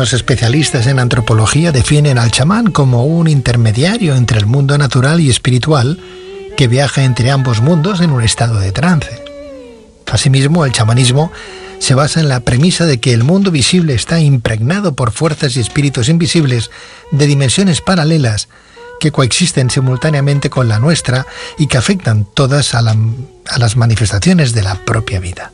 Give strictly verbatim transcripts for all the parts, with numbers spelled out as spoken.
Algunos especialistas en antropología definen al chamán como un intermediario entre el mundo natural y espiritual que viaja entre ambos mundos en un estado de trance. Asimismo, el chamanismo se basa en la premisa de que el mundo visible está impregnado por fuerzas y espíritus invisibles de dimensiones paralelas que coexisten simultáneamente con la nuestra y que afectan todas a, la, a las manifestaciones de la propia vida.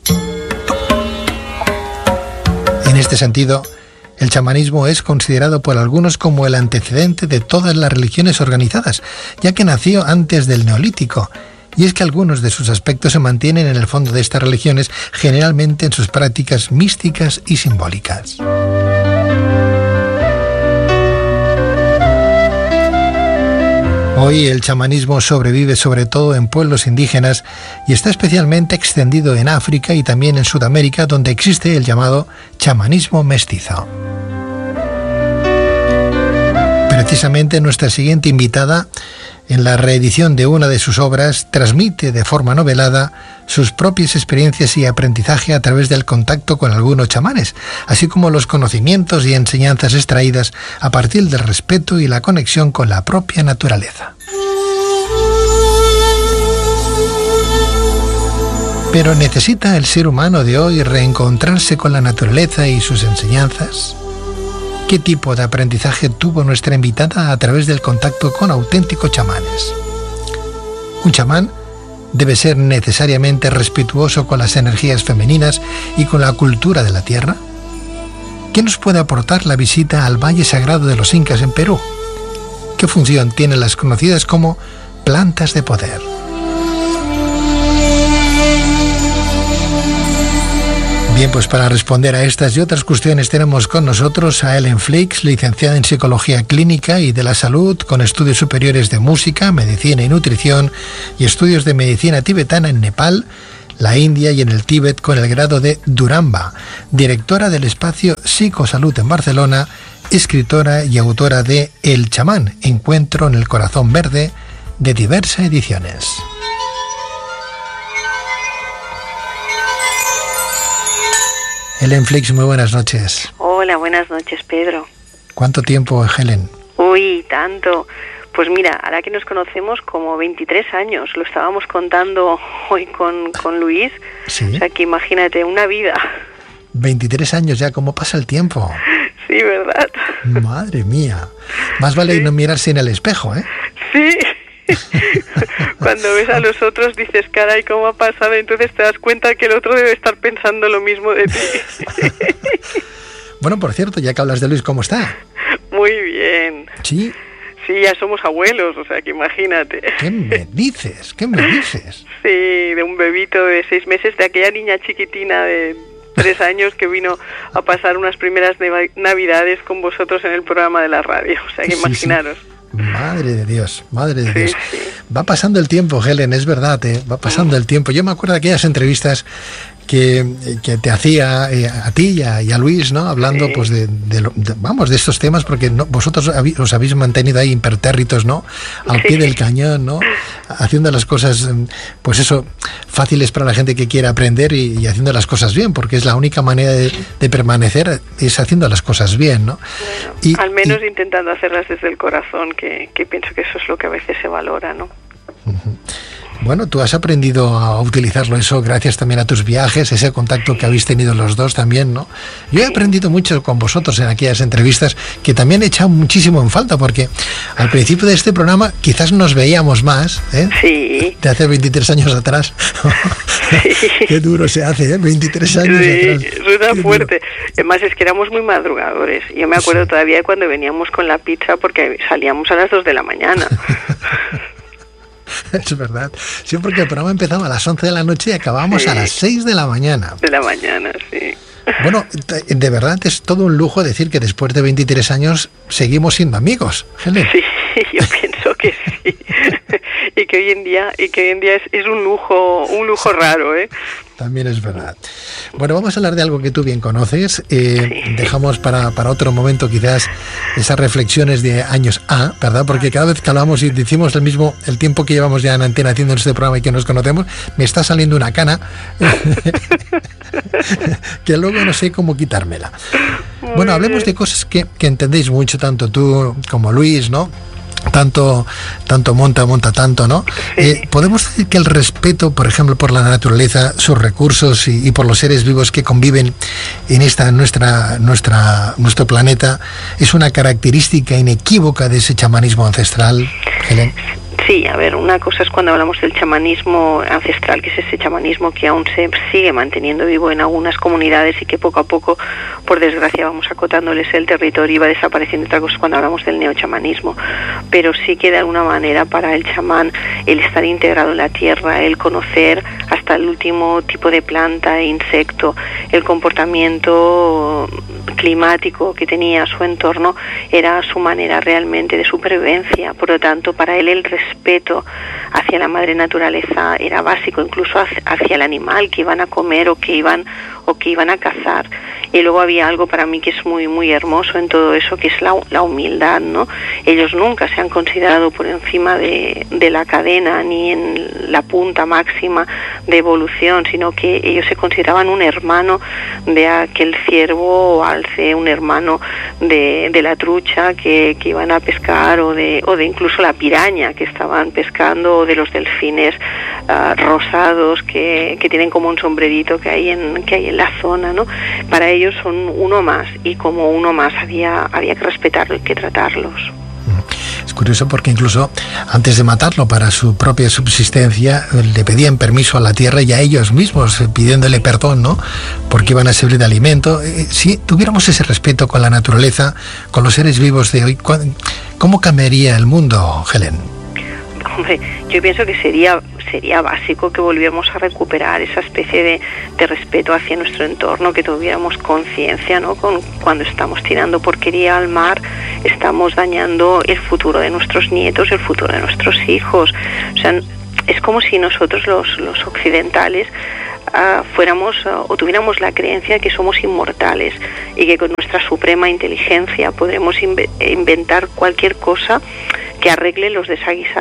En este sentido, el chamanismo es considerado por algunos como el antecedente de todas las religiones organizadas, ya que nació antes del Neolítico. Y es que algunos de sus aspectos se mantienen en el fondo de estas religiones, generalmente en sus prácticas místicas y simbólicas. Hoy el chamanismo sobrevive sobre todo en pueblos indígenas y está especialmente extendido en África y también en Sudamérica, donde existe el llamado chamanismo mestizo. Precisamente nuestra siguiente invitada, en la reedición de una de sus obras, transmite de forma novelada sus propias experiencias y aprendizaje a través del contacto con algunos chamanes, así como los conocimientos y enseñanzas extraídas a partir del respeto y la conexión con la propia naturaleza. Pero ¿necesita el ser humano de hoy reencontrarse con la naturaleza y sus enseñanzas? ¿Qué tipo de aprendizaje tuvo nuestra invitada a través del contacto con auténticos chamanes? Un chamán debe ser necesariamente respetuoso con las energías femeninas y con la cultura de la tierra. ¿Qué nos puede aportar la visita al Valle Sagrado de los Incas en Perú? ¿Qué función tienen las conocidas como plantas de poder? Bien, pues para responder a estas y otras cuestiones tenemos con nosotros a Helen Flix, licenciada en Psicología Clínica y de la Salud, con estudios superiores de Música, Medicina y Nutrición y estudios de Medicina tibetana en Nepal, la India y en el Tíbet con el grado de Duramba, directora del espacio Psicosalud en Barcelona, escritora y autora de El chamán, Encuentro en el Corazón Verde, de Diversa Ediciones. Helen Flix, muy buenas noches. Hola, buenas noches, Pedro. ¿Cuánto tiempo, Helen? Uy, tanto. Pues mira, ahora que nos conocemos como veintitrés años, lo estábamos contando hoy con, con Luis. Sí. O sea que imagínate, una vida. veintitrés años ya, ¿cómo pasa el tiempo? Sí, ¿verdad? Madre mía. Más vale sí. No mirarse en el espejo, ¿eh? Sí. Cuando ves a los otros dices, caray, ¿cómo ha pasado? Entonces te das cuenta que el otro debe estar pensando lo mismo de ti. Bueno, por cierto, ya que hablas de Luis, ¿cómo está? Muy bien. ¿Sí? Sí, ya somos abuelos, o sea que imagínate. ¿Qué me dices? ¿Qué me dices? Sí, de un bebito de seis meses, de aquella niña chiquitina de tres años que vino a pasar unas primeras navidades con vosotros en el programa de la radio. O sea que sí, imaginaros. Sí. Madre de Dios, madre de sí, Dios. Sí. Va pasando el tiempo, Helen, es verdad, ¿eh? Va pasando el tiempo. Yo me acuerdo de aquellas entrevistas que, que te hacía eh, a ti y a, y a Luis, ¿no? Hablando, sí. pues, de, de, de, vamos, de estos temas, porque no, vosotros habí, os habéis mantenido ahí impertérritos, ¿no? Al pie sí. del cañón, ¿no? Haciendo las cosas, pues eso, fáciles para la gente que quiere aprender y, y haciendo las cosas bien, porque es la única manera de, de permanecer, es haciendo las cosas bien, ¿no? Bueno, y, al menos y, intentando hacerlas desde el corazón, que, que pienso que eso es lo que a veces se valora, ¿no? Uh-huh. Bueno, tú has aprendido a utilizarlo eso gracias también a tus viajes, ese contacto que habéis tenido los dos también, ¿no? Yo he aprendido mucho con vosotros en aquellas entrevistas que también he echado muchísimo en falta, porque al principio de este programa quizás nos veíamos más, ¿eh? Sí. De hace veintitrés años atrás. Sí. Qué duro se hace, ¿eh? veintitrés años sí, atrás. Suena fuerte. Además es que éramos muy madrugadores. Yo me acuerdo sí. todavía de cuando veníamos con la pizza porque salíamos a las dos de la mañana. Es verdad. Sí, porque el programa empezaba a las once de la noche y acabábamos sí. a las seis de la mañana. De la mañana, sí. Bueno, de verdad es todo un lujo decir que después de veintitrés años seguimos siendo amigos, Helen. Sí, yo pienso que sí. Y que hoy en día, y que hoy en día es, es un lujo, un lujo raro, ¿eh? También es verdad. Bueno, vamos a hablar de algo que tú bien conoces. Eh, sí. Dejamos para, para otro momento quizás esas reflexiones de años A, ¿verdad? Porque cada vez que hablamos y decimos el mismo, el tiempo que llevamos ya en antena haciendo este programa y que nos conocemos, me está saliendo una cana que luego no sé cómo quitármela. Muy bueno, hablemos bien de cosas que, que entendéis mucho, tanto tú como Luis, ¿no? Tanto, tanto monta, monta tanto, ¿no? Sí. Eh, ¿Podemos decir que el respeto, por ejemplo, por la naturaleza, sus recursos y, y por los seres vivos que conviven en esta nuestra, nuestra, nuestro planeta, es una característica inequívoca de ese chamanismo ancestral, Helen? Sí, a ver, una cosa es cuando hablamos del chamanismo ancestral, que es ese chamanismo que aún se sigue manteniendo vivo en algunas comunidades y que poco a poco, por desgracia, vamos acotándoles el territorio y va desapareciendo. Otra cosa es cuando hablamos del neochamanismo, pero sí que de alguna manera para el chamán el estar integrado en la tierra, el conocer hasta el último tipo de planta e insecto, el comportamiento climático que tenía su entorno, era su manera realmente de supervivencia. Por lo tanto, para él el respeto hacia la madre naturaleza era básico, incluso hacia el animal que iban a comer o que iban o que iban a cazar. Y luego había algo para mí que es muy muy hermoso en todo eso, que es la, la humildad, ¿no? Ellos nunca se han considerado por encima de, de la cadena ni en la punta máxima de evolución, sino que ellos se consideraban un hermano de aquel ciervo o alce, un hermano de, de la trucha que, que iban a pescar, o de, o de incluso la piraña que estaban pescando, o de los delfines uh, rosados que, que tienen como un sombrerito que hay en, que hay en la zona, ¿no? Para ellos ellos son uno más, y como uno más había, había que respetarlo y que tratarlos. Es curioso porque incluso antes de matarlo para su propia subsistencia le pedían permiso a la tierra y a ellos mismos, pidiéndole perdón, ¿no? Porque iban a servir de alimento. Si tuviéramos ese respeto con la naturaleza, con los seres vivos de hoy, ¿cómo cambiaría el mundo, Helen? Hombre, yo pienso que sería sería básico que volviéramos a recuperar esa especie de, de respeto hacia nuestro entorno, que tuviéramos conciencia, ¿no? Con, cuando estamos tirando porquería al mar, estamos dañando el futuro de nuestros nietos, el futuro de nuestros hijos. O sea, es como si nosotros los, los occidentales Uh, fuéramos uh, o tuviéramos la creencia que somos inmortales y que con nuestra suprema inteligencia podremos inve- inventar cualquier cosa que arregle los desaguisados